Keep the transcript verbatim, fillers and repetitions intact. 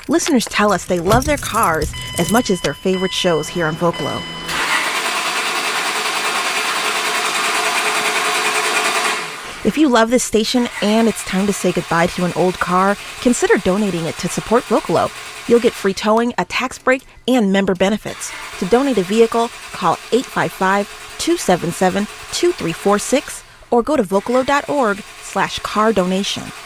Listeners tell us they love their cars as much as their favorite shows here on Vocalo. If you love this station and it's time to say goodbye to an old car, consider donating it to support Vocalo. You'll get free towing, a tax break, and member benefits. To donate a vehicle, call eight five five, two seven seven, two three four six or go to vocalo dot org slash car donation.